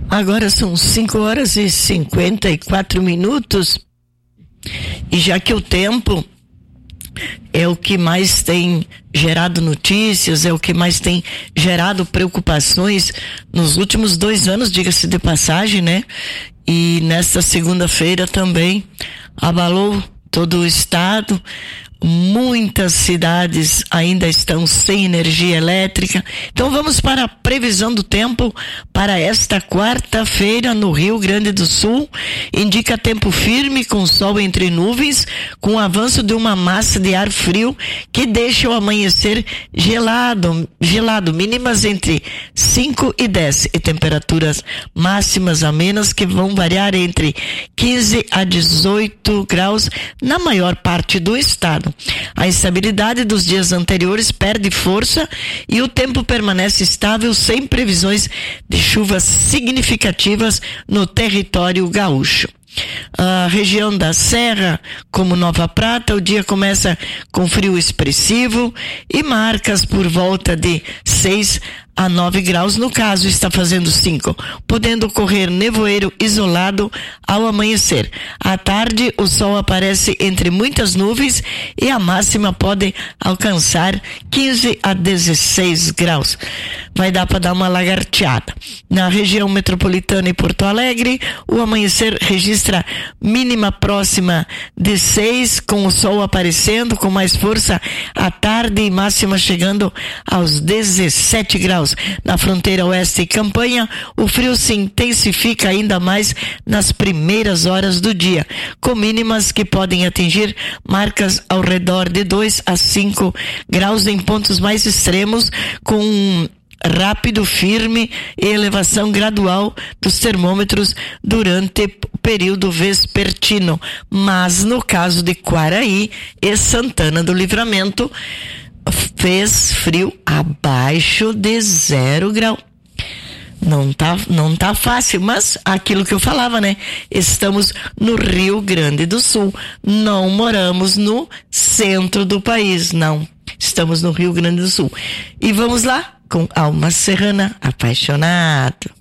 Agora são 5h54. E já que o tempo é o que mais tem gerado notícias, é o que mais tem gerado preocupações nos últimos 2 anos, diga-se de passagem, né? E nesta segunda-feira também abalou todo o estado. Muitas cidades ainda estão sem energia elétrica. Então vamos para a previsão do tempo para esta quarta-feira no Rio Grande do Sul. Indica tempo firme com sol entre nuvens, com o avanço de uma massa de ar frio que deixa o amanhecer gelado, mínimas entre 5 e 10 e temperaturas máximas amenas que vão variar entre 15 a 18 graus na maior parte do estado. A instabilidade dos dias anteriores perde força e o tempo permanece estável sem previsões de chuvas significativas no território gaúcho. A região da Serra, como Nova Prata, o dia começa com frio expressivo e marcas por volta de 6 a 9 graus, no caso está fazendo 5, podendo ocorrer nevoeiro isolado ao amanhecer. À tarde, o sol aparece entre muitas nuvens e a máxima pode alcançar 15 a 16 graus. Vai dar para dar uma lagarteada. Na região metropolitana e Porto Alegre, o amanhecer registra mínima próxima de 6, com o sol aparecendo com mais força à tarde e máxima chegando aos 17 graus. Na fronteira oeste e Campanha, o frio se intensifica ainda mais nas primeiras horas do dia, com mínimas que podem atingir marcas ao redor de 2 a 5 graus em pontos mais extremos, com rápido, firme e elevação gradual dos termômetros durante o período vespertino. Mas no caso de Quaraí e Santana do Livramento, fez frio abaixo de 0 grau. Não tá fácil, mas aquilo que eu falava, né? Estamos no Rio Grande do Sul, não moramos no centro do país, não. Estamos no Rio Grande do Sul. E vamos lá com Alma Serrana, Apaixonado.